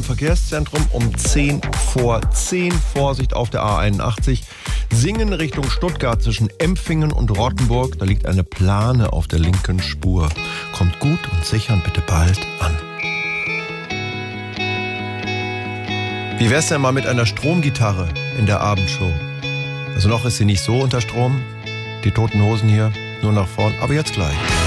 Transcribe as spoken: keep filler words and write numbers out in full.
Verkehrszentrum um zehn vor zehn. Vorsicht auf der A einundachtzig. Singen Richtung Stuttgart zwischen Empfingen und Rottenburg. Da liegt eine Plane auf der linken Spur. Kommt gut und sicher und bitte bald an. Wie wär's denn mal mit einer Stromgitarre in der Abendshow? Also noch ist sie nicht so unter Strom. Die Toten Hosen hier nur nach vorn. Aber jetzt gleich.